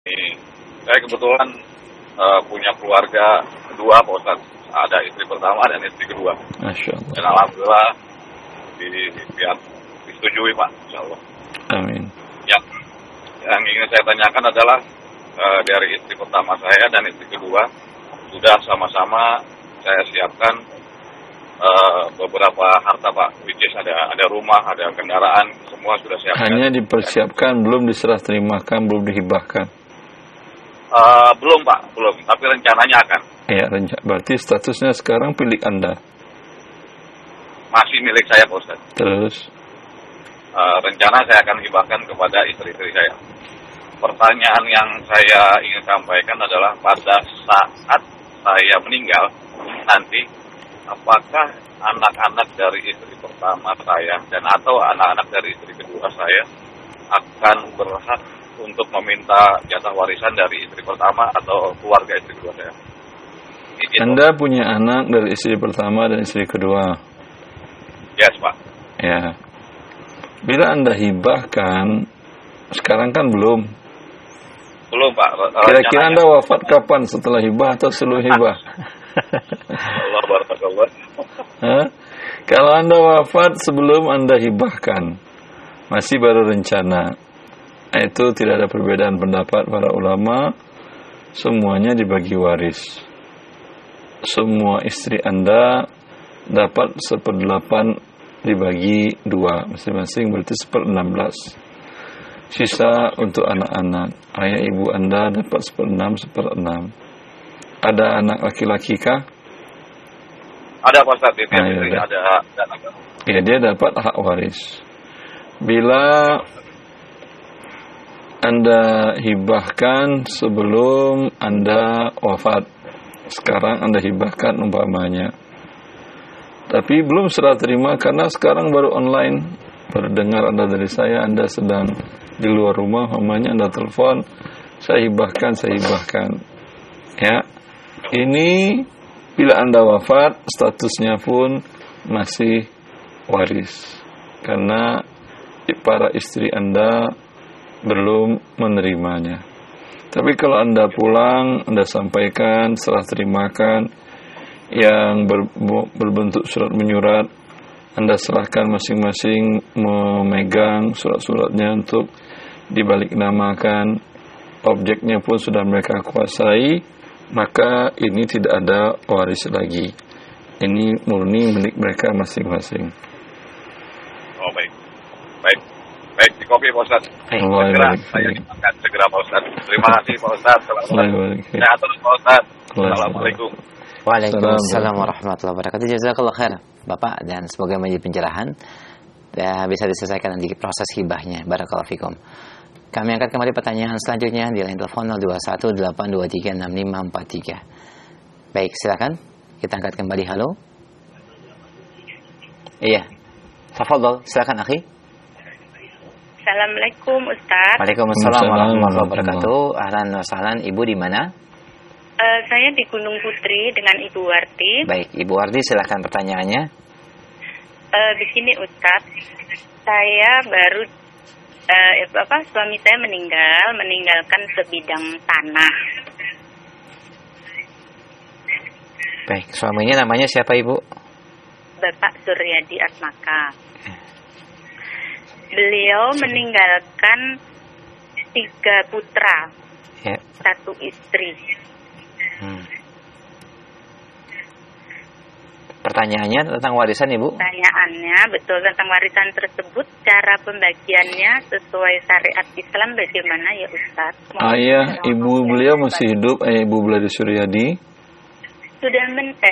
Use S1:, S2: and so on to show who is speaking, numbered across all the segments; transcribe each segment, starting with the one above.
S1: Saya kebetulan punya keluarga kedua, Pak Ustaz. Ada istri pertama dan istri kedua.
S2: Masya Allah.
S1: Dan alhamdulillah disetujui, Pak, insya Allah.
S2: Amin.
S1: Yang ingin saya tanyakan adalah dari istri pertama saya dan istri kedua sudah sama-sama saya siapkan beberapa harta, Pak, which is ada rumah, ada kendaraan, semua sudah siapkan.
S2: Hanya dipersiapkan, belum diserah terimakan, belum dihibahkan.
S1: Belum, Pak, belum. Tapi rencananya akan.
S2: Ya, berarti statusnya sekarang milik Anda.
S1: Masih milik saya, Pak Ustaz.
S2: Terus?
S1: Rencana saya akan hibahkan kepada istri-istri saya. Pertanyaan yang saya ingin sampaikan adalah pada saat saya meninggal nanti, apakah anak-anak dari istri pertama saya dan atau anak-anak dari istri kedua saya akan berhak untuk meminta jatah warisan dari istri pertama atau keluarga istri kedua saya? Gitu.
S2: Anda punya anak dari istri pertama dan istri kedua?
S1: Yes, Pak.
S2: Ya. Bila Anda hibahkan, sekarang kan belum.
S1: Belum, Pak.
S2: Kira-kira Anda wafat kapan? Setelah hibah atau sebelum hibah?
S1: Allah barakallah.
S2: Kalau Anda wafat sebelum Anda hibahkan, masih baru rencana. Itu tidak ada perbedaan pendapat para ulama. Semuanya dibagi waris. Semua istri Anda dapat 1/8 dibagi 2. Masing-masing berarti 1/16. Sisa untuk anak-anak. Ayah ibu Anda dapat 1/6. Ada anak laki-laki kah?
S1: Ada, Pak Ustaz. Ada.
S2: Ya, dia dapat hak waris. Bila Anda hibahkan sebelum Anda wafat, sekarang Anda hibahkan umpamanya, tapi belum serah terima karena sekarang baru online. Baru dengar Anda dari saya, Anda sedang di luar rumah, umpamanya Anda telepon, saya hibahkan. Ya, ini bila Anda wafat, statusnya pun masih waris karena para istri Anda belum menerimanya. Tapi kalau Anda pulang, Anda sampaikan, serah terimakan yang berbentuk surat menyurat, Anda serahkan masing-masing memegang surat-suratnya untuk dibalik namakan, objeknya pun sudah mereka kuasai, maka ini tidak ada waris lagi. Ini murni milik mereka masing-masing.
S1: Oh, baik, di kopi, Pak Ustaz. Saya akan segera, Pak Ustaz. Terima kasih, Pak Ustaz. Sehat terus, Pak Ustaz. Assalamualaikum.
S3: Waalaikumsalam warahmatullahi wabarakatuh. Jazakallah khair, Bapak, dan semoga menjadi pencerahan dan bisa diselesaikan nanti proses hibahnya. Barakallahu fikum. Kami angkat kembali pertanyaan selanjutnya di line telepon 0218236543. Baik, silakan. Kita angkat kembali. Halo. Iya. Tafadhol, silakan akhi.
S4: Assalamualaikum, Ustaz.
S3: Waalaikumsalam warahmatullahi wabarakatuh. Ahlan wa sahlan. Ibu di mana?
S4: Saya di Gunung Putri dengan Ibu Wardi.
S3: Baik, Ibu Wardi, silakan pertanyaannya.
S4: Begini, Ustaz. Saya baru suami saya meninggalkan sebidang tanah.
S3: Baik, suaminya namanya siapa, Ibu?
S4: Bapak Suryadi Asmaka. Beliau meninggalkan 3 putra, 1 istri.
S3: Pertanyaannya tentang warisan, Ibu?
S4: Pertanyaannya betul tentang warisan tersebut, cara pembagiannya sesuai syariat Islam bagaimana ya Ustaz?
S2: Ayah ibu beliau masih hidup, ayah ibu beliau di Suryadi?
S4: Sudah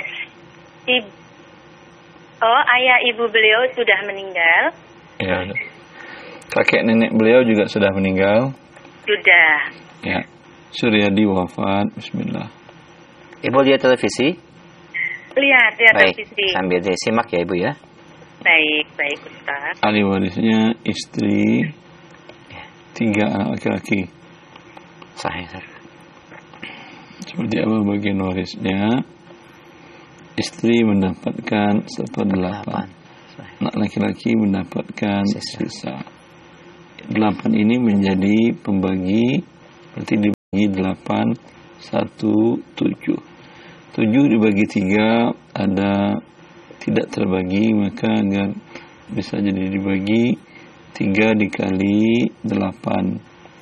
S4: ayah ibu beliau sudah meninggal.
S2: Ya. Kakek nenek beliau juga sudah meninggal?
S4: Sudah.
S2: Ya. Suryadi wafat. Bismillah.
S3: Ibu lihat televisi?
S4: Lihat televisi.
S3: Sambil disimak ya Ibu ya.
S4: Baik Ustaz.
S2: Ahli warisnya istri, 3 anak laki-laki.
S3: Sahih.
S2: Seperti apa bagian warisnya? Istri mendapatkan 1/8. Anak laki-laki mendapatkan sisa. 8 ini menjadi pembagi, berarti 8, 1, 7. 7 dibagi 3 ada tidak terbagi, maka agar bisa jadi dibagi 3 dikali 8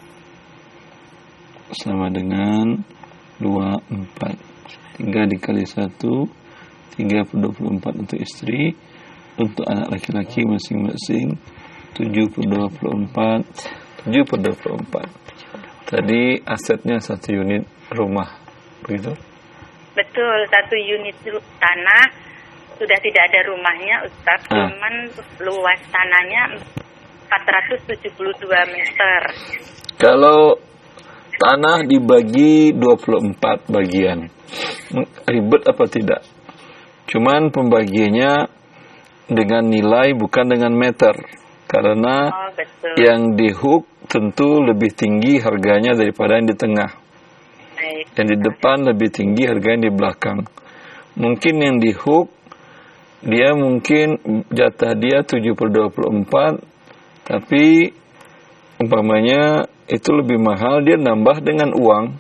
S2: sama dengan 24. 3 dikali 1 3 per 24 untuk istri. Untuk anak laki-laki masing-masing 7 per 24 7 per 24. Tadi asetnya 1 unit rumah, begitu?
S4: Betul, 1 unit tanah sudah tidak ada rumahnya, Ustaz. Cuman luas tanahnya 472 meter.
S2: Kalau tanah dibagi 24 bagian, ribet apa tidak? Cuman pembagiannya dengan nilai bukan dengan meter. Karena yang di hook tentu lebih tinggi harganya daripada yang di tengah. Yang di depan lebih tinggi harganya di belakang. Mungkin yang di hook dia mungkin jatah dia 7 per 24, tapi umpamanya itu lebih mahal, dia nambah dengan uang.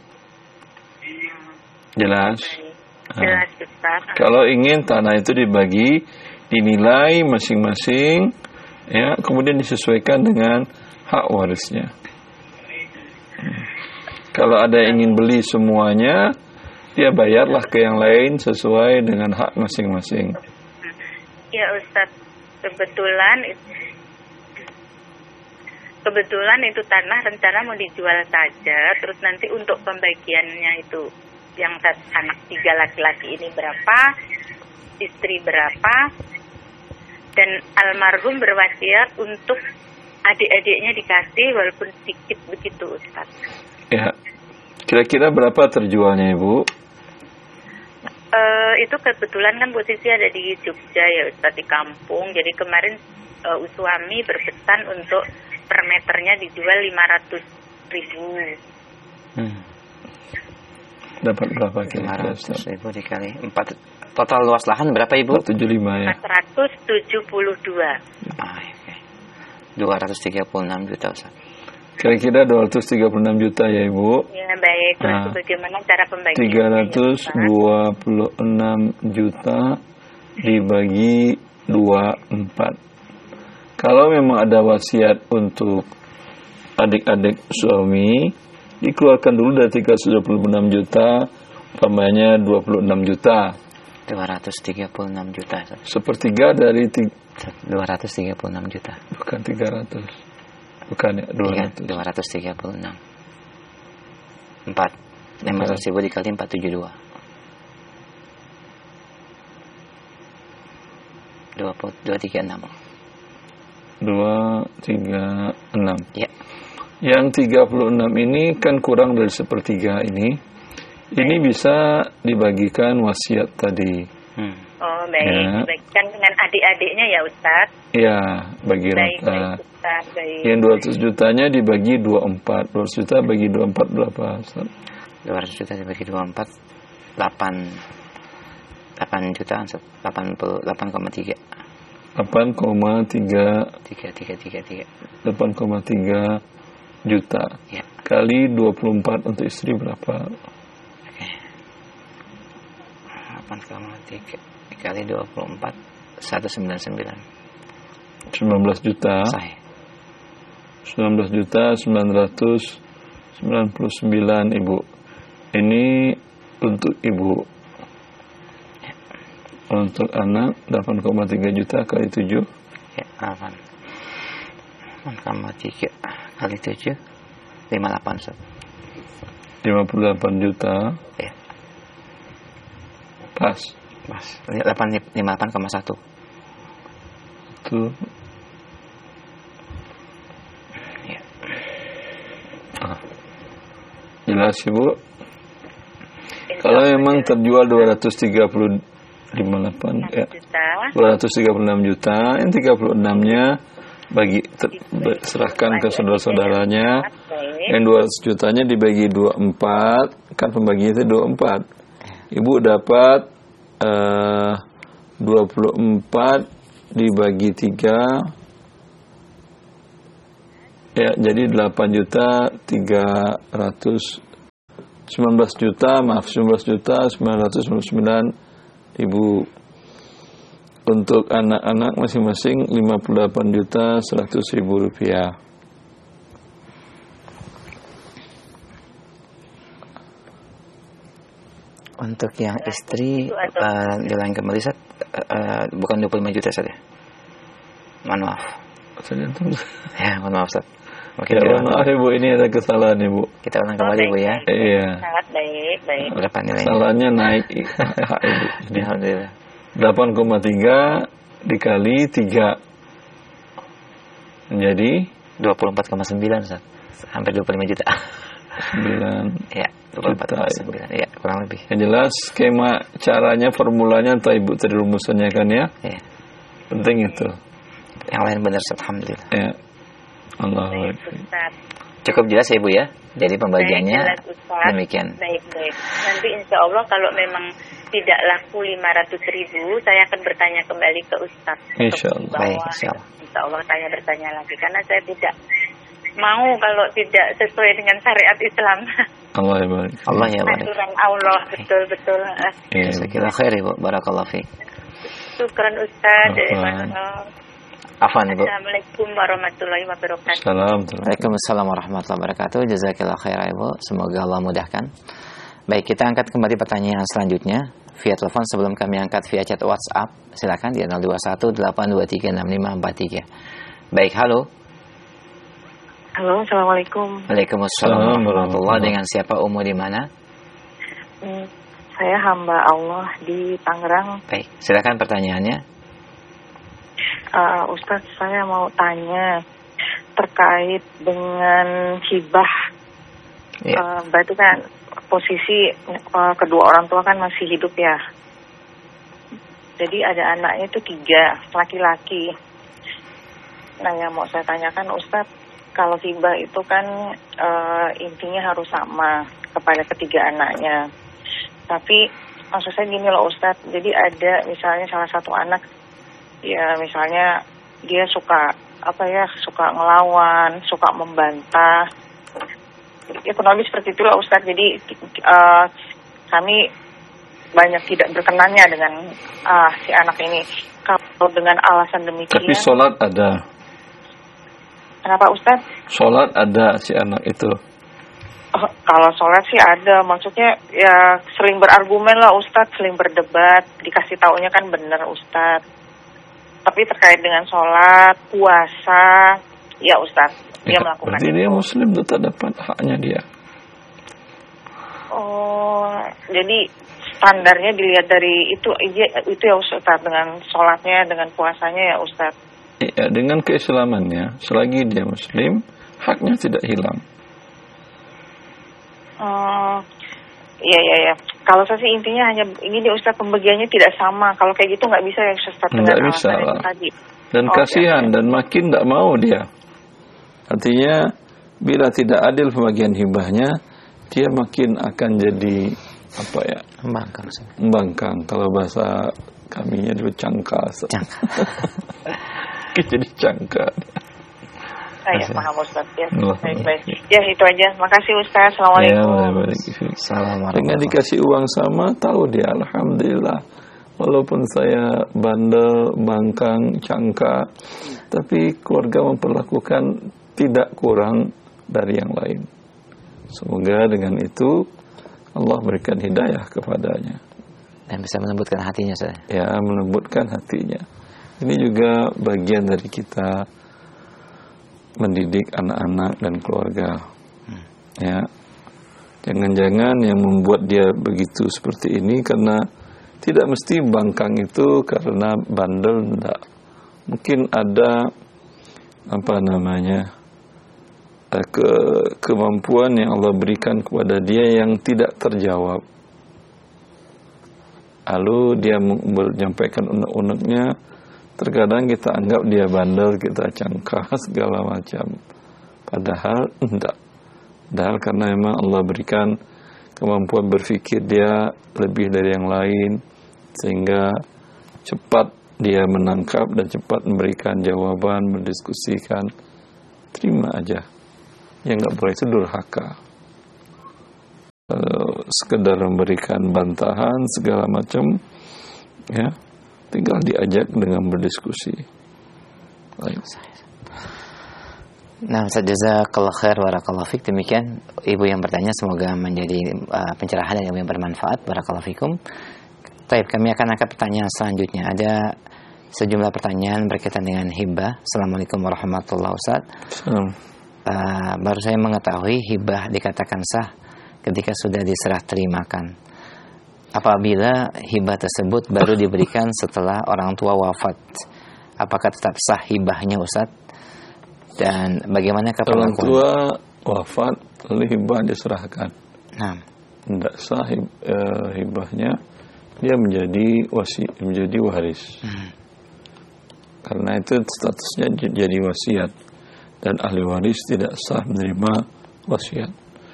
S2: Jelas?
S4: Jelas, Ustaz.
S2: Kalau ingin tanah itu dibagi, dinilai masing-masing, ya, kemudian disesuaikan dengan hak warisnya. Kalau ada yang ingin beli semuanya, dia bayarlah ke yang lain sesuai dengan hak masing-masing.
S4: Ya Ustaz, kebetulan itu tanah rencana mau dijual saja, terus nanti untuk pembagiannya itu yang anak 3 laki-laki ini berapa, istri berapa, dan almarhum berwasiat untuk adik-adiknya dikasih walaupun sedikit begitu, Ustaz.
S2: Ya, kira-kira berapa terjualnya, Ibu?
S4: Itu kebetulan kan posisi ada di Jogja ya Ustaz, di kampung. Jadi kemarin suami berpesan untuk per meternya dijual 500.000.
S2: Dapat berapa kira-kira?
S3: 500.000 dikali 4. Total luas lahan berapa, Ibu?
S2: 475 ya.
S4: 472.
S3: Oke. 236 juta, Ustaz.
S2: Kira-kira 236 juta ya, Ibu.
S4: Ya, baik. Terus bagaimana cara pembagiannya?
S2: 326 juta dibagi 24. Kalau memang ada wasiat untuk adik-adik suami, dikeluarkan dulu dari 326 juta, umpamanya 26 juta.
S3: 236 juta.
S2: Sepertiga dari
S3: 236 juta.
S2: Bukan 300. Bukan ya, 200.
S3: 236. 500.000 dikali 472. 236.
S2: 236.
S3: Ya.
S2: Yang 36 ini kan kurang dari sepertiga ini. Ini bisa dibagikan wasiat tadi.
S4: Oh, baik. Ya. Dibagikan dengan adik-adiknya ya, Ustaz?
S2: Ya, bagi rata.
S4: Baik, Ustaz. Baik.
S2: Yang 200 jutanya dibagi 24. 200 juta bagi 24 berapa, Ustaz?
S3: 200 juta dibagi 24, 8 juta, 8,3.
S2: 8,3 juta.
S3: Ya.
S2: Kali 24 untuk istri berapa?
S3: Oke. 8,3 kali 24 199.
S2: 19 juta.
S3: Sahih.
S2: 19 juta 999, Ibu. Ini untuk Ibu.
S3: Ya.
S2: Untuk anak 8,3 juta kali 7.
S3: Ya, 8,3 kali 7 58, Ustaz.
S2: 58 juta.
S3: Ya.
S2: Pas.
S3: 58,1.
S2: Itu.
S3: Ya.
S2: Jelas, Ibu. Kalau memang terjual 236 ya. 236 juta, yang 36-nya serahkan ke saudara-saudaranya. Yang 200 jutanya dibagi 24, kan pembagiannya itu 24. Ibu dapat 24 dibagi 3, ya, jadi 8 juta 300 19.999.000. Untuk anak-anak masing-masing 58.100.000 rupiah.
S3: Untuk yang istri dilain kembali Ustaz, bukan 25 juta saja. Mohon maaf. Ya, mohon maaf Ustaz. Mungkin
S2: Ya, maaf Ibu, ini ada kesalahan Ibu.
S3: Kita ulang kembali Ibu ya.
S2: Iya.
S4: Sangat baik.
S3: Berapa nilainya?
S2: Kesalahannya naik hak Ibu. Jadi
S3: Alhamdulillah.
S2: 8,3 dikali 3 menjadi
S3: 24,9 Ustaz. Hampir 25 juta.
S2: 9
S3: Ya, 24,9. Ya, kurang lebih.
S2: Yang jelas skema caranya, formulanya entah Ibu tadi rumusannya kan ya.
S3: Ya.
S2: Penting itu.
S3: Yang lain benar Ustaz, alhamdulillah.
S2: Ya. Allah.
S4: Baik, Ustaz.
S3: Cukup jelas ya Ibu ya. Jadi pembagiannya
S4: Baik, jelas, Ustaz.
S3: demikian.
S4: Baik. Nanti insya Allah kalau memang tidak laku 500.000, saya akan bertanya kembali ke Ustaz.
S2: Insya Allah.
S3: Baik, insya Allah.
S4: Insya Allah saya bertanya lagi karena saya tidak mau kalau tidak sesuai dengan syariat Islam.
S2: Allah ya baik.
S3: Allah ya baik.
S4: Aturan Allah, betul.
S2: Ya.
S3: Jazakallah khair Ibu. Barakallahu fiik.
S4: Syukran Ustaz.
S2: Afwan.
S3: Afwan Ibu.
S4: Assalamualaikum warahmatullahi wabarakatuh.
S2: Salam.
S3: Waalaikumsalam warahmatullahi wabarakatuh. Jazakallah khair Ibu. Semoga Allah mudahkan. Baik, kita angkat kembali pertanyaan selanjutnya via telepon sebelum kami angkat via chat WhatsApp. Silakan di 0218236543. Baik, halo.
S5: Halo, Assalamualaikum.
S3: Waalaikumsalam warahmatullahi. Dengan siapa, Umu di mana?
S5: Saya hamba Allah di Tangerang.
S3: Baik, silakan pertanyaannya.
S5: Ustadz, saya mau tanya terkait dengan hibah.
S3: Ya.
S5: Berarti kan posisi kedua orang tua kan masih hidup ya. Jadi ada anaknya itu 3, laki-laki. Nah, yang mau saya tanyakan Ustadz, kalau hibah itu kan intinya harus sama kepada ketiga anaknya. Tapi maksud saya gini loh Ustadz, jadi ada misalnya salah satu anak, ya misalnya dia suka ngelawan, suka membantah. Ya kurang lebih seperti itulah Ustadz. Jadi kami banyak tidak berkenannya dengan si anak ini. Kalau dengan alasan demikian.
S2: Tapi sholat ada.
S5: Kenapa Ustadz?
S2: Sholat ada si anak itu.
S5: Kalau sholat sih ada, maksudnya ya sering berargumen lah Ustadz, sering berdebat, dikasih taunya kan benar Ustadz. Tapi terkait dengan sholat, puasa, ya Ustadz, dia melakukan
S2: berarti
S5: itu.
S2: dia muslim, tetap dapat haknya dia.
S5: Oh, jadi standarnya dilihat dari itu ya Ustadz, dengan sholatnya, dengan puasanya ya Ustadz.
S2: Iya, dengan keislamannya, selagi dia muslim, haknya tidak hilang.
S5: Iya. Kalau saya sih intinya hanya ini dia Ustadz, pembagiannya tidak sama. Kalau kayak gitu nggak bisa ya Ustadz dengan
S2: Nggak bisa
S5: alasan itu
S2: lah.
S5: tadi.
S2: Dan kasihan dan makin tidak mau dia. Artinya bila tidak adil pembagian hibahnya, dia makin akan jadi apa ya? Membangkang. Kalau bahasa kaminya dulu cangka. Jadi cangka.
S5: Ya, paham Ustaz. Ya, baik. Ya, itu aja. Makasih Ustaz. Assalamualaikum.
S2: Ya, dengan dikasih uang sama, tahu dia alhamdulillah. Walaupun saya bandel, bangkang, cangka, tapi keluarga memperlakukan tidak kurang dari yang lain. Semoga dengan itu Allah berikan hidayah kepadanya.
S3: Dan bisa melembutkan hatinya, saya.
S2: Ya, melembutkan hatinya. Ini juga bagian dari kita mendidik anak-anak dan keluarga. Ya, jangan-jangan yang membuat dia begitu seperti ini karena tidak mesti bangkang itu karena bandel, enggak. Mungkin ada kemampuan yang Allah berikan kepada dia yang tidak terjawab. Lalu dia menyampaikan unek-uneknya. Terkadang kita anggap dia bandel, kita cangkah segala macam. Padahal enggak. Padahal karena memang Allah berikan kemampuan berpikir dia lebih dari yang lain, sehingga cepat dia menangkap dan cepat memberikan jawaban, mendiskusikan. Terima aja. Yang enggak boleh itu durhaka. sekedar memberikan bantahan segala macam, ya, tinggal diajak dengan berdiskusi. Baik.
S3: Nah, Ustaz, jazakallahu khair, barakallahu fik. Demikian ibu yang bertanya, semoga menjadi pencerahan dan yang bermanfaat. Barakallahu fikum. Baik, kami akan angkat pertanyaan selanjutnya. Ada sejumlah pertanyaan berkaitan dengan hibah. Assalamualaikum warahmatullahi wabarakatuh. Baru saya mengetahui hibah dikatakan sah ketika sudah diserah terimakan. Apabila hibah tersebut baru diberikan setelah orang tua wafat, apakah tetap sah hibahnya, Ustaz? Dan bagaimana
S2: orang tua wafat lalu hibah diserahkan?
S3: Nah,
S2: tidak sah hibahnya, dia menjadi waris. Karena itu statusnya jadi wasiat, dan ahli waris tidak sah menerima wasiat.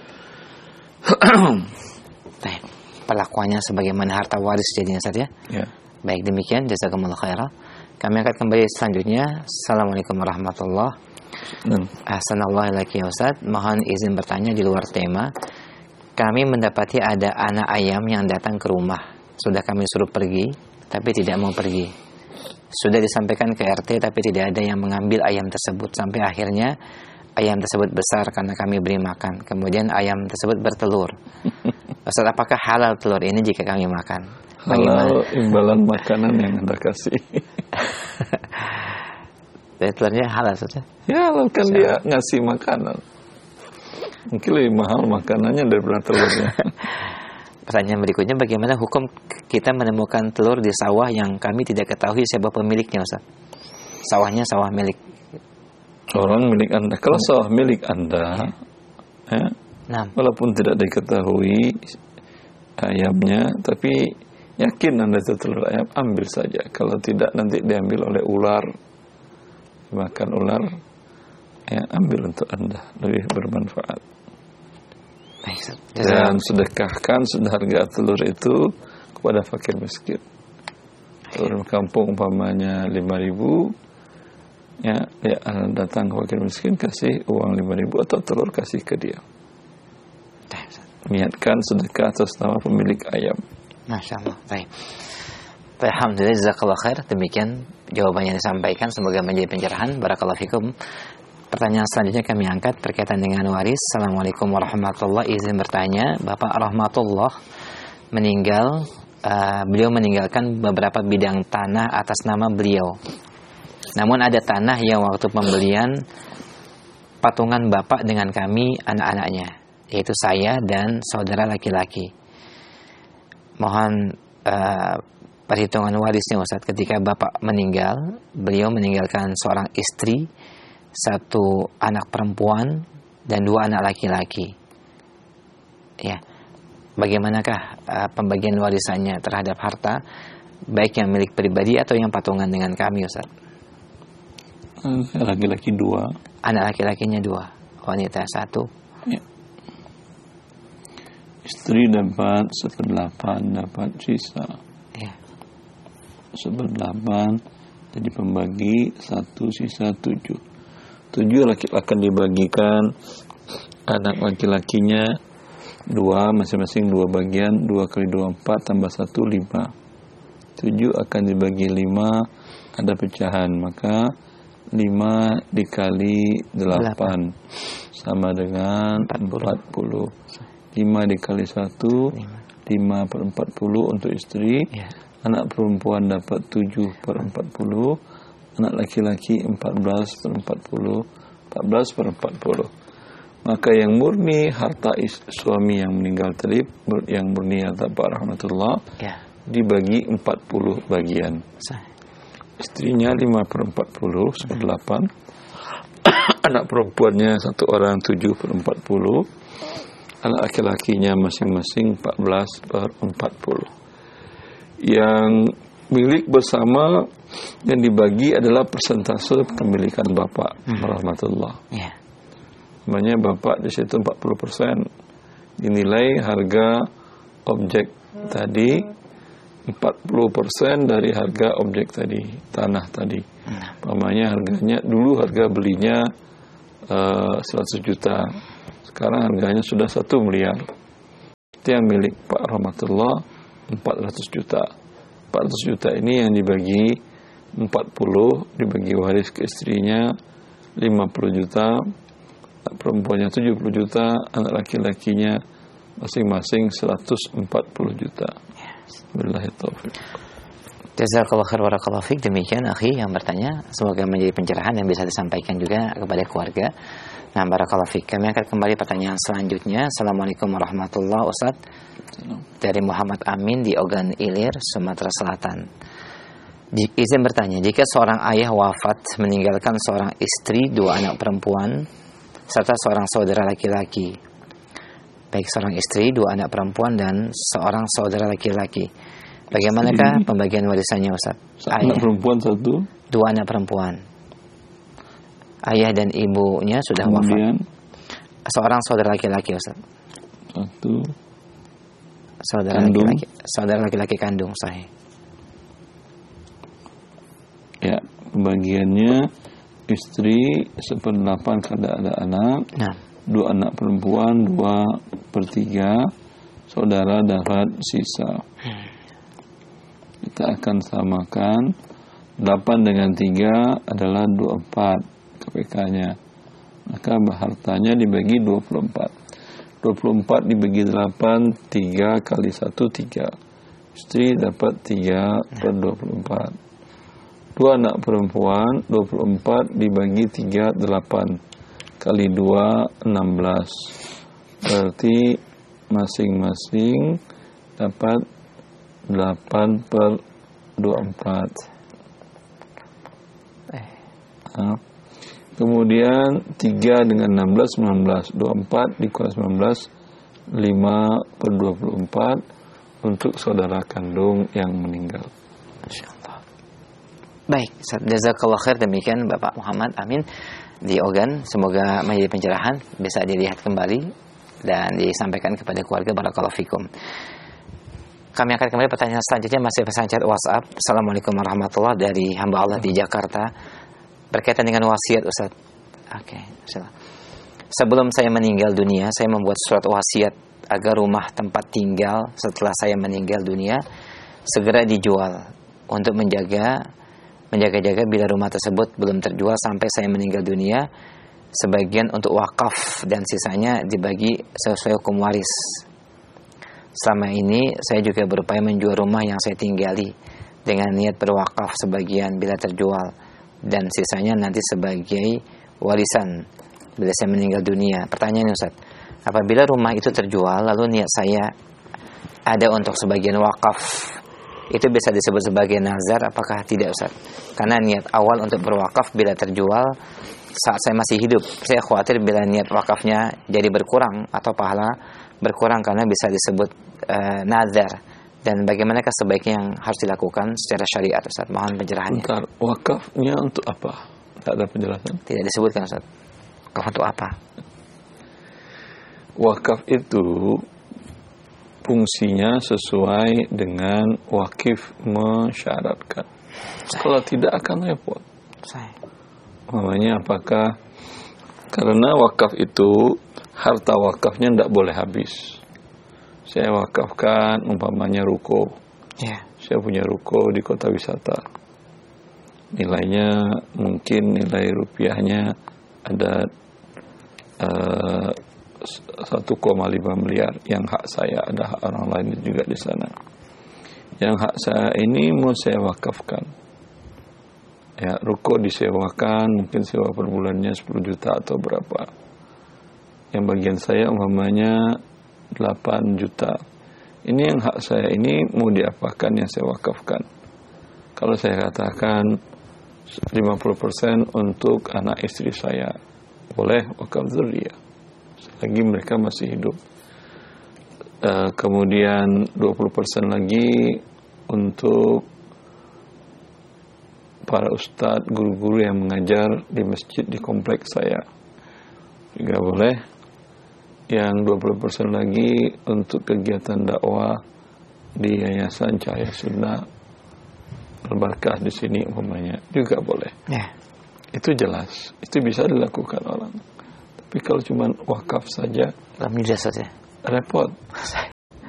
S3: Baik, perlakuannya sebagaimana harta waris jadinya saja.
S2: Ya.
S3: Baik, demikian jazakumullah khairan. Kami akan kembali selanjutnya. Assalamualaikum warahmatullahi wabarakatuh. Assalamualaikum ya Ustaz. Mohon izin bertanya di luar tema. Kami mendapati ada anak ayam yang datang ke rumah. Sudah kami suruh pergi, tapi tidak mau pergi. Sudah disampaikan ke RT, tapi tidak ada yang mengambil ayam tersebut. Sampai akhirnya ayam tersebut besar karena kami beri makan. Kemudian ayam tersebut bertelur. Ustaz, apakah halal telur ini jika kami makan? Bagaimana?
S2: Halal imbalan makanan yang Anda kasih.
S3: Jadi telurnya halal saja?
S2: Ya, kan dia ngasih makanan. Mungkin lebih mahal makanannya daripada telurnya.
S3: Pertanyaan berikutnya, bagaimana hukum kita menemukan telur di sawah yang kami tidak ketahui siapa pemiliknya, Ustaz? Sawahnya sawah milik
S2: orang milik Anda. Kalau sawah milik Anda, ya, walaupun tidak diketahui ayamnya, tapi yakin Anda itu telur ayam, ambil saja. Kalau tidak, nanti diambil oleh ular, makan ular, ya, ambil untuk Anda, lebih bermanfaat. Dan sedekahkan harga telur itu kepada fakir miskin. Telur kampung umpamanya 5.000, ya, datang ke fakir miskin, kasih uang 5.000 atau telur kasih ke dia. Niatkan sedekah atas nama pemilik ayam.
S3: Masya Allah. Baik. Alhamdulillah, jazakallah khair. Demikian jawaban yang disampaikan, semoga menjadi pencerahan. Barakallahu fikum. Pertanyaan selanjutnya kami angkat berkaitan dengan waris. Assalamualaikum warahmatullahi wabarakatuh. Izin bertanya, Bapak rahmatullah meninggal, beliau meninggalkan beberapa bidang tanah atas nama beliau. Namun ada tanah yang waktu pembelian patungan Bapak dengan kami anak-anaknya, yaitu saya dan saudara laki-laki. Mohon perhitungan warisnya, Ustaz. Ketika Bapak meninggal, beliau meninggalkan seorang istri, 1 anak perempuan dan 2 anak laki-laki. Ya, bagaimanakah pembagian warisannya terhadap harta, baik yang milik pribadi atau yang patungan dengan kami, Ustaz?
S2: Laki-laki 2.
S3: Anak laki-lakinya 2, wanita 1.
S2: Ya. Istri dapat 1/8, dapat sisa.
S3: Ya.
S2: 1/8, jadi pembagi 1 sisa 7. 7 akan dibagikan anak laki-lakinya 2, masing-masing 2 bagian, 2 kali 2 4 tambah 1 5. 7 akan dibagi 5, ada pecahan, maka 5 dikali 8 sama dengan 40. 5 dikali 1 5/40 untuk istri. Anak perempuan dapat 7/40, anak laki-laki 14/40, 14/40. Maka yang murni harta suami yang meninggal tadi, yang murni harta Pak rahmatullah, dibagi 40 bagian. Istrinya 5/40, 1/8. Anak perempuannya 1 orang 7/40. Anak laki-lakinya masing-masing 14/40. Yang milik bersama yang dibagi adalah persentase kepemilikan Bapak rahmatullah. Namanya Bapak di situ 40%. Dinilai harga objek tadi 40% dari harga objek tadi, tanah tadi. Namanya harganya dulu harga belinya 100 juta. Sekarang harganya sudah 1 miliar. Itu yang milik Pak Rahmatullah 400 juta. 400 juta ini yang dibagi 40, dibagi waris ke istrinya 50 juta, anak perempuannya 70 juta, anak laki-lakinya masing-masing 140 juta. Billahi taufiq.
S3: Jazakallahu khair barakallahu fiik. Demikian akhi yang bertanya, semoga menjadi pencerahan yang bisa disampaikan juga kepada keluarga. Nah, barakallahu fiik. Kami akan kembali pertanyaan selanjutnya. Assalamualaikum warahmatullahi wabarakatuh. Dari Muhammad Amin di Ogan Ilir, Sumatera Selatan. Izin bertanya, jika seorang ayah wafat meninggalkan seorang istri, 2 anak perempuan serta seorang saudara laki-laki, baik seorang istri, 2 anak perempuan dan seorang saudara laki-laki, bagaimanakah pembagian warisannya, Ustaz?
S2: Anak perempuan 1,
S3: 2 anak perempuan. Ayah dan ibunya sudah
S2: kemudian
S3: wafat. Seorang saudara laki-laki, Ustaz.
S2: 1
S3: saudara laki-laki kandung, sahih.
S2: Ya, pembagiannya istri 1/8 kada ada anak, 2 anak perempuan 2/3, saudara dapat sisa. Kita akan samakan 8 dengan 3 adalah 24 KPK-nya. Maka hartanya dibagi 24. 24 dibagi 8, 3 kali 1 3. Istri dapat 3/24. 2 anak perempuan 24 dibagi 3 8 kali 2 16. Berarti masing-masing dapat 8/24. Kemudian 3 dengan 16 19. 24 dikuras 19 5/24 untuk saudara kandung yang meninggal.
S3: Insyaallah. Baik, jazakallahu khair. Demikian Bapak Muhammad Amin di Ogan. Semoga menjadi pencerahan, bisa dilihat kembali dan disampaikan kepada keluarga. Barakallahu fikum. Kami akan kembali pertanyaan selanjutnya, masih pesan chat WhatsApp. Assalamualaikum warahmatullahi wabarakatuh, dari hamba Allah di Jakarta, berkaitan dengan wasiat, Ustaz. Oke, sebelum saya meninggal dunia, saya membuat surat wasiat agar rumah tempat tinggal setelah saya meninggal dunia segera dijual untuk menjaga-jaga bila rumah tersebut belum terjual sampai saya meninggal dunia, sebagian untuk wakaf dan sisanya dibagi sesuai hukum waris. Selama ini saya juga berupaya menjual rumah yang saya tinggali dengan niat berwakaf sebagian bila terjual dan sisanya nanti sebagai warisan bila saya meninggal dunia. Pertanyaannya, Ustaz, apabila rumah itu terjual lalu niat saya ada untuk sebagian wakaf, itu bisa disebut sebagai nazar apakah tidak, Ustaz? Karena niat awal untuk berwakaf bila terjual saat saya masih hidup, saya khawatir bila niat wakafnya jadi berkurang atau pahala berkurang karena bisa disebut nazar. Dan bagaimanakah sebaiknya yang harus dilakukan secara syariat, Ustaz? Mohon pencerahannya.
S2: Bentar, wakafnya untuk apa? Tak ada penjelasan.
S3: Tidak disebutkan, Ustaz. Wakaf untuk apa?
S2: Wakaf itu fungsinya sesuai dengan wakif mensyaratkan. Kalau tidak akan repot. Namanya apakah karena wakaf itu harta wakafnya tidak boleh habis. Saya wakafkan umpamanya ruko. Saya punya ruko di kota wisata. Nilainya mungkin nilai rupiahnya ada 1,5 miliar. Yang hak saya, ada hak orang lain juga di sana. Yang hak saya ini mau saya wakafkan. Ya, ruko disewakan, mungkin sewa per bulannya 10 juta atau berapa. Yang bagian saya umpamanya 8 juta. Ini yang hak saya ini mau diapakan yang saya wakafkan. Kalau saya katakan 50% untuk anak istri saya, boleh wakaf dzurriyyah selagi mereka masih hidup. Kemudian 20% lagi untuk para ustadz, guru-guru yang mengajar di masjid di kompleks saya juga boleh. Yang 20% lagi untuk kegiatan dakwah di Yayasan Cahaya Sunnah Berbarakah di sini umpamanya juga boleh. Itu jelas, itu bisa dilakukan orang. Tapi kalau cuma wakaf saja,
S3: alhamdulillah saja,
S2: repot.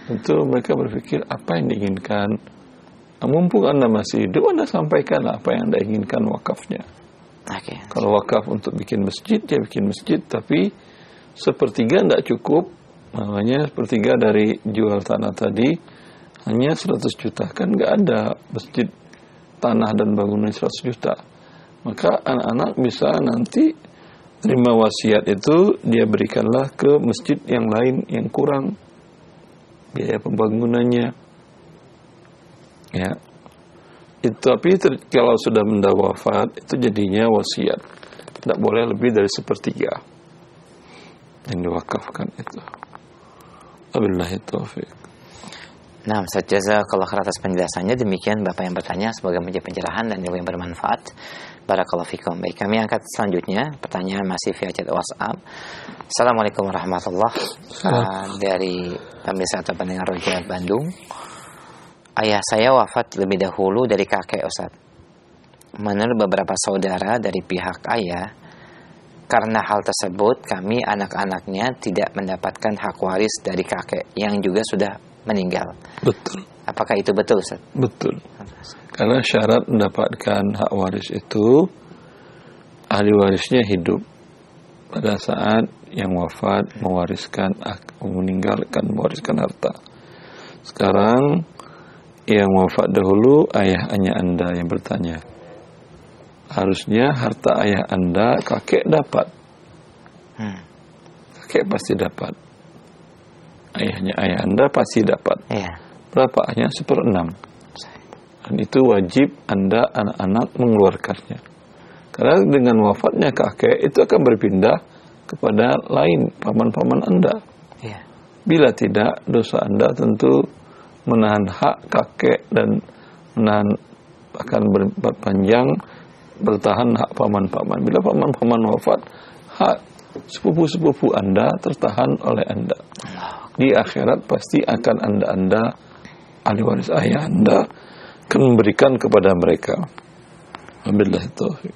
S2: Tentu mereka berpikir apa yang diinginkan. Mumpung Anda masih hidup, Anda sampaikanlah apa yang Anda inginkan wakafnya.
S3: Okay.
S2: Kalau wakaf untuk bikin masjid, dia bikin masjid, tapi sepertiga tidak cukup. Namanya sepertiga dari jual tanah tadi hanya 100 juta. Kan nggak ada masjid tanah dan bangunan 100 juta. Maka anak-anak bisa nanti terima wasiat itu, dia berikanlah ke masjid yang lain yang kurang biaya pembangunannya. Ya. Itu tapi kalau sudah benda wafat itu jadinya wasiat. Tidak boleh lebih dari sepertiga yang diwakafkan itu. Wabillahi taufiq.
S3: Nah, Ustaz, jazakallahu khairan atas penjelasannya. Demikian Bapak yang bertanya, semoga menjadi pencerahan dan ilmu yang bermanfaat. Barakallahu fikum. Baik, kami angkat selanjutnya. Pertanyaan masih via chat WhatsApp. Assalamualaikum warahmatullahi wabarakatuh. Dari pemirsa atau pendengar Roja Bandung. Ayah saya wafat lebih dahulu dari kakek, Ustaz. Menurut beberapa saudara dari pihak ayah, karena hal tersebut kami anak-anaknya tidak mendapatkan hak waris dari kakek yang juga sudah meninggal.
S2: Betul.
S3: Apakah itu betul, Ustaz?
S2: Betul. Karena syarat mendapatkan hak waris itu ahli warisnya hidup pada saat yang wafat mewariskan harta. Sekarang yang wafat dahulu ayahnya Anda yang bertanya. Harusnya harta ayah Anda kakek dapat. Kakek pasti dapat. Ayahnya ayah Anda pasti dapat.
S3: Iya.
S2: Berapa? Hanya 1/6. Dan itu wajib Anda anak-anak mengeluarkannya. Karena dengan wafatnya kakek itu akan berpindah kepada lain paman-paman Anda.
S3: Iya.
S2: Bila tidak, dosa Anda tentu menahan hak kakek dan menahan akan berpanjang bertahan hak paman-paman. Bila paman-paman wafat, hak sepupu-sepupu Anda tertahan oleh Anda. Di akhirat pasti akan Anda ahli waris ayah Anda akan memberikan kepada mereka. Alhamdulillah taufiq.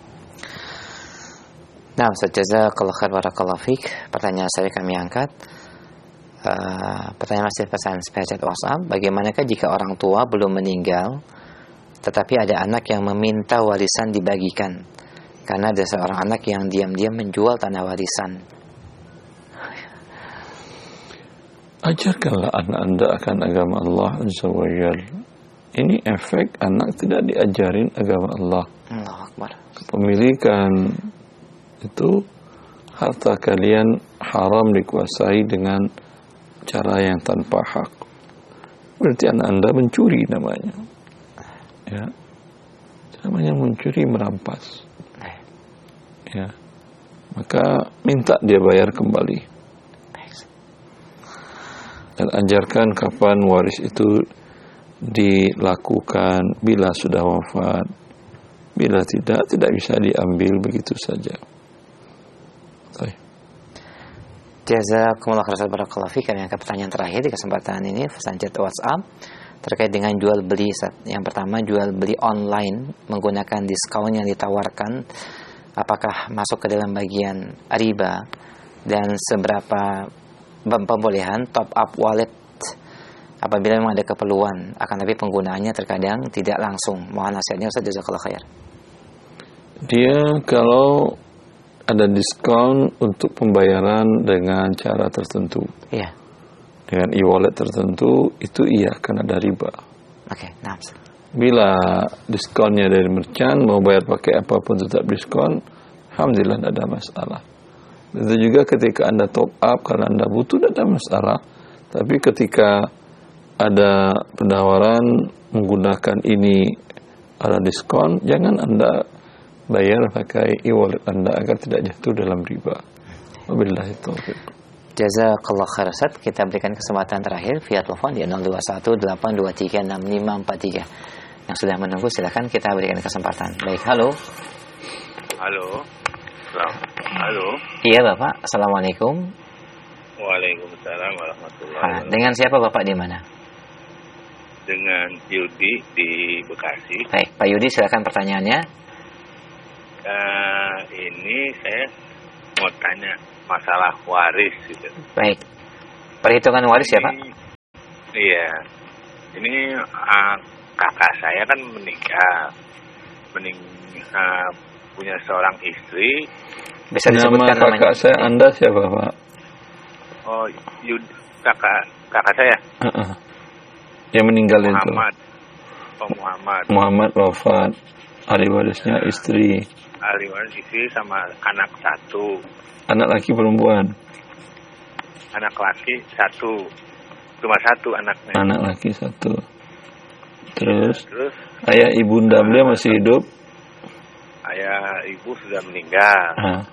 S3: Nah, Ustaz, jazakallahu khairan barakallahu fiik. Pertanyaan saya kami angkat. Pertanyaan masih pesan chat WhatsApp. Bagaimanakah jika orang tua belum meninggal tetapi ada anak yang meminta warisan dibagikan karena ada seorang anak yang diam-diam menjual tanah warisan?
S2: Ajarkanlah anak Anda akan agama Allah Azza wa Jalla. Ini efek anak tidak diajarin agama Allah.
S3: Allahu Akbar.
S2: Kepemilikan itu harta kalian haram dikuasai dengan cara yang tanpa hak. Berarti anak Anda mencuri namanya. Ya. Namanya mencuri, merampas. Ya. Maka minta dia bayar kembali. Dan ajarkan kapan waris itu dilakukan, bila sudah wafat, bila tidak bisa diambil begitu saja. Baik.
S3: Jazakumullah khairan barakallahu fiik. Kami angkat pertanyaan terakhir di kesempatan ini, pesan chat WhatsApp terkait dengan jual beli. Yang pertama, jual beli online menggunakan diskon yang ditawarkan, apakah masuk ke dalam bagian riba, dan seberapa pembolehan top up wallet apabila memang ada keperluan, akan tapi penggunaannya terkadang tidak langsung. Mohon nasihatnya, Ustaz, jazakallahu khair.
S2: Dia kalau ada diskon untuk pembayaran dengan cara tertentu,
S3: iya,
S2: dengan e-wallet tertentu, itu iya, karena ada riba.
S3: Oke, nah.
S2: Bila diskonnya dari merchant, mau bayar pakai apapun tetap diskon, alhamdulillah tidak ada masalah. Itu juga ketika Anda top up karena Anda butuh, tidak ada masalah. Tapi ketika ada penawaran menggunakan ini ada diskon, jangan Anda bayar pakai e-wallet Anda agar tidak jatuh dalam riba. Wabillahi taufiq.
S3: Jazakallah khair, Ustaz. Kita berikan kesempatan terakhir via telepon di 0218236543. Yang sudah menunggu silakan kita berikan kesempatan. Baik, halo.
S6: Halo. Halo.
S3: Iya, Bapak. Assalamualaikum.
S6: Waalaikumsalam warahmatullahi wabarakatuh.
S3: Dengan siapa Bapak, di mana?
S6: Dengan Yudi di Bekasi.
S3: Baik, Pak Yudi, silakan pertanyaannya.
S6: Ini saya mau tanya masalah waris gitu.
S3: Baik. Perhitungan waris ya, Pak?
S6: Iya. Ini kakak saya kan meninggal. Punya seorang istri.
S3: Bisa
S2: Nama
S3: disebutkan
S2: kakak
S3: namanya?
S2: saya Anda siapa, Pak?
S6: Oh, kakak saya.
S2: Yang meninggal
S6: Muhammad.
S2: itu.
S6: Oh, Muhammad.
S2: Muhammad wafat. Ahli warisnya istri.
S6: Ahli waris istri sama anak satu.
S2: Anak laki perempuan?
S6: Anak laki satu. Cuma satu anaknya.
S2: Anak laki satu. Terus
S6: Terus
S2: ayah ibunda beliau masih hidup?
S6: ayah ibu sudah meninggal.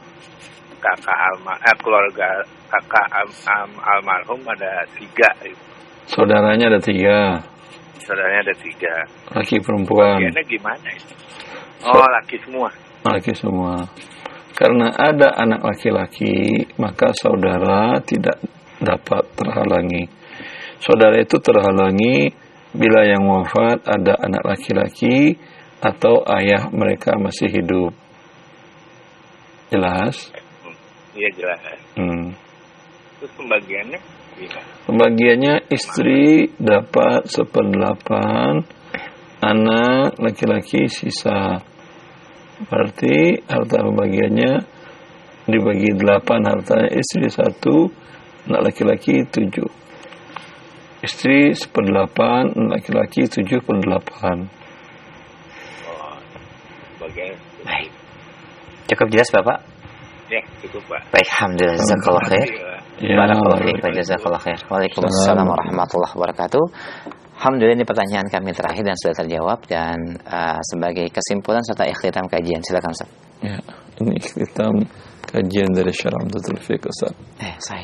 S6: Keluarga kakak almarhum ada 3.
S2: Saudaranya ada 3.
S6: Saudaranya ada 3.
S2: Laki perempuan?
S6: Bagiannya gimana ya? Oh, laki semua.
S2: Laki semua. Karena ada anak laki-laki, maka saudara tidak dapat terhalangi. Saudara itu terhalangi bila yang wafat ada anak laki-laki atau ayah mereka masih hidup. Jelas?
S6: Iya, jelas. Terus pembagiannya gimana?
S2: Pembagiannya istri dapat 1/8, anak laki-laki sisa. Berarti harta pembagiannya dibagi 8, hartanya istri 1, anak laki-laki 7. Istri 1/8, anak laki-laki 7/8.
S6: Oh, bagian.
S3: Baik. Cukup jelas Bapak?
S6: Ya, cukup Pak.
S3: Baik, alhamdulillah, jazakallah khair.
S2: Ya,
S3: Barakallahu fiik wa jazakallah khair. Waalaikumsalam warahmatullahi wabarakatuh. Alhamdulillah, ini pertanyaan kami terakhir dan sudah terjawab, dan sebagai kesimpulan serta ikhtitam kajian, silakan Ustaz.
S2: Ya, ini ikhtitam kajian dari Syarah Umdatul Fiqh, Ustaz.
S3: Saya.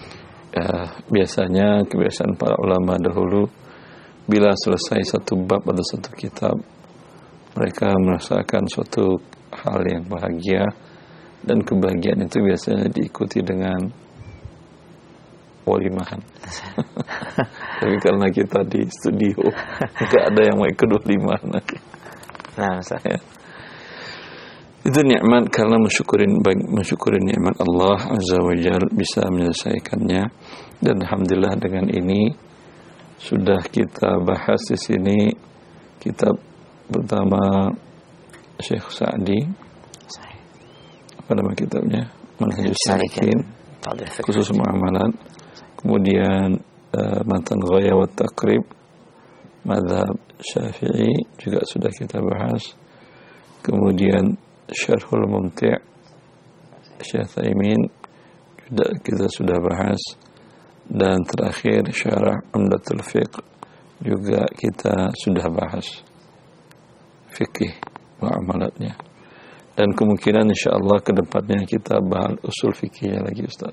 S2: Biasanya kebiasaan para ulama dahulu, bila selesai satu bab atau satu kitab, mereka merasakan suatu hal yang bahagia, dan kebahagiaan itu biasanya diikuti dengan walimahan. Tapi karena kita di studio, nggak ada yang mau ikut walimahan.
S3: Nah,
S2: ya. Itu nikmat, karena mensyukuri nikmat Allah Azza wa Jalla bisa menyelesaikannya. Dan alhamdulillah dengan ini sudah kita bahas di sini kitab pertama Syekh Sa'di. Apa nama kitabnya? Manhajus Salikin, khusus muamalat. Kemudian matan Ghaya wa Taqrib, mazhab Syafi'i juga sudah kita bahas. Kemudian Syarhul Mumti' Syekh Utsaimin juga kita sudah bahas, dan terakhir Syarah Umdatul Fiqh juga kita sudah bahas fikih muamalatnya. Dan kemungkinan insyaallah ke depannya kita bahas usul fikihnya lagi, Ustaz.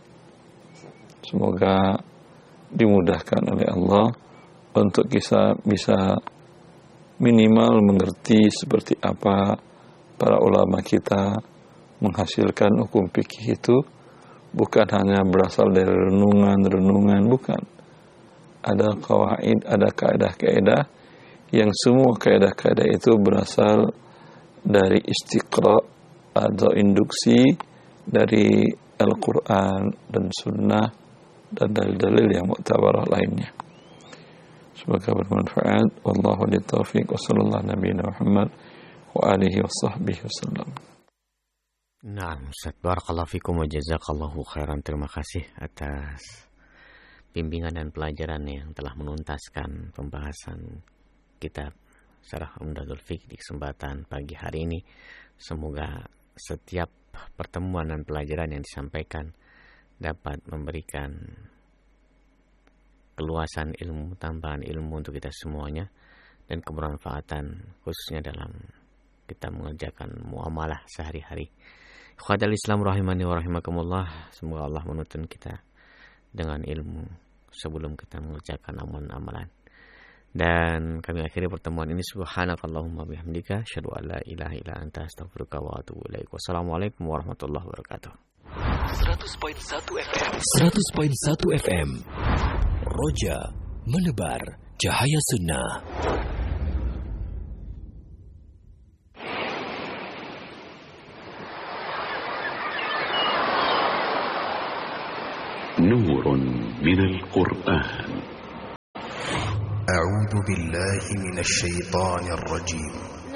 S2: Semoga dimudahkan oleh Allah untuk kita bisa minimal mengerti seperti apa para ulama kita menghasilkan hukum fikih itu, bukan hanya berasal dari renungan, bukan. Ada qawaid, ada kaidah-kaidah yang semua kaidah-kaidah itu berasal dari istiqra atau induksi dari Al-Quran dan Sunnah dan dalil-dalil yang mu'tabarah lainnya. Semoga bermanfaat. Wallahu a'lam bishawab. Wa sallallahu nabiyana Muhammad wa alihi wa sahbihi wasallam.
S7: Nah, Ustaz, barakallahu fikum wa jazakallahu khairan. Terima kasih atas bimbingan dan pelajaran yang telah menuntaskan pembahasan kitab Syarah Umdatul Fiqh di kesempatan pagi hari ini. Semoga setiap pertemuan dan pelajaran yang disampaikan dapat memberikan keluasan ilmu, tambahan ilmu untuk kita semuanya, dan kebermanfaatan khususnya dalam kita mengerjakan muamalah sehari-hari. Ikhwatal Islam rahimani wa rahimakumullah, semoga Allah menuntun kita dengan ilmu sebelum kita mengerjakan amalan-amalan. Dan kami akhiri pertemuan ini. Subhanakallahumma bihamdika asyhadu an la ilaha illa anta astaghfiruka wa atubu ilaik. Wassalamualaikum warahmatullahi wabarakatuh.
S8: 100.1 FM. 100.1 FM. Roja menebar cahaya sunnah. Nurun minal Qur'an. أعوذ بالله من الشيطان الرجيم